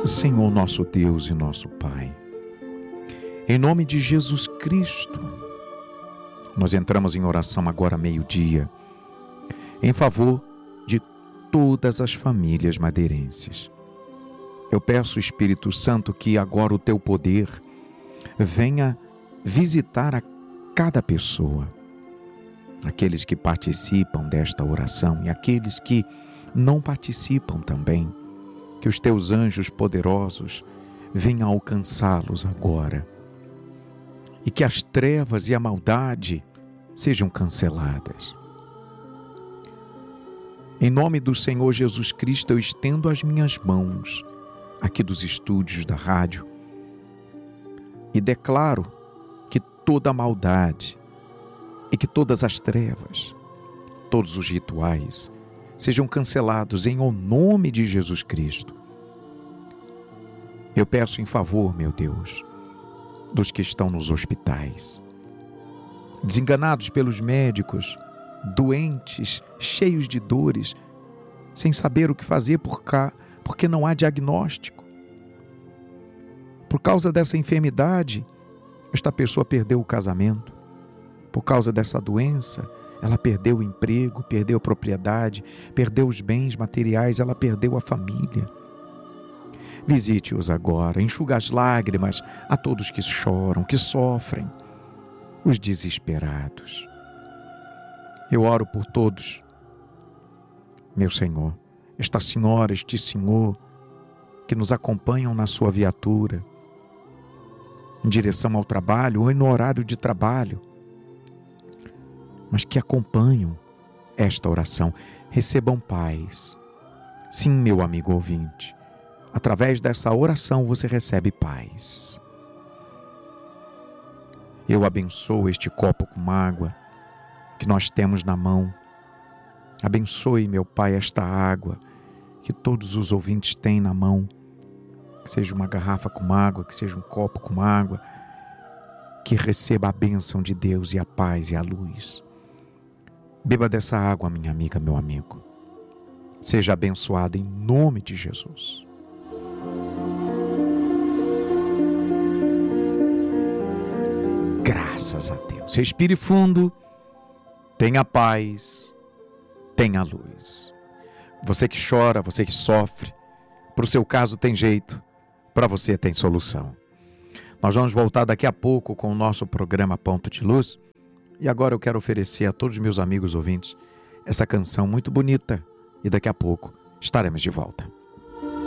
Senhor nosso Deus e nosso Pai, em nome de Jesus Cristo, nós entramos em oração agora meio-dia, em favor de todas as famílias madeirenses. Eu peço, Espírito Santo, que agora o teu poder venha visitar a cada pessoa, aqueles que participam desta oração e aqueles que não participam também. Que os teus anjos poderosos venham alcançá-los agora. E que as trevas e a maldade sejam canceladas. Em nome do Senhor Jesus Cristo, eu estendo as minhas mãos aqui dos estúdios da rádio e declaro que toda a maldade e que todas as trevas, todos os rituais, sejam cancelados em nome de Jesus Cristo. Eu peço em favor, meu Deus, dos que estão nos hospitais, desenganados pelos médicos, doentes, cheios de dores, sem saber o que fazer porque não há diagnóstico. Por causa dessa enfermidade, esta pessoa perdeu o casamento. Por causa dessa doença, ela perdeu o emprego, perdeu a propriedade, perdeu os bens materiais, ela perdeu a família. Visite-os agora, enxuga as lágrimas a todos que choram, que sofrem, os desesperados. Eu oro por todos, meu Senhor, esta senhora, este senhor, que nos acompanham na sua viatura, em direção ao trabalho ou no horário de trabalho, mas que acompanham esta oração, recebam paz. Sim, meu amigo ouvinte, através dessa oração você recebe paz. Eu abençoo este copo com água que nós temos na mão. Abençoe, meu Pai, esta água que todos os ouvintes têm na mão. Que seja uma garrafa com água, que seja um copo com água, que receba a bênção de Deus e a paz e a luz. Beba dessa água, minha amiga, meu amigo. Seja abençoado em nome de Jesus. Graças a Deus. Respire fundo, tenha paz, tenha luz. Você que chora, você que sofre, para o seu caso tem jeito, para você tem solução. Nós vamos voltar daqui a pouco com o nosso programa Ponto de Luz. E agora eu quero oferecer a todos os meus amigos ouvintes essa canção muito bonita. E daqui a pouco estaremos de volta.